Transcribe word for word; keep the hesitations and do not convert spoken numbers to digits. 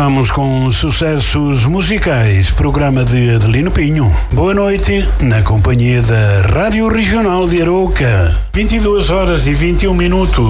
Continuamos com sucessos musicais, programa de Adelino Pinho. Boa noite, na companhia da Rádio Regional de Arouca. vinte e duas horas e vinte e um minutos.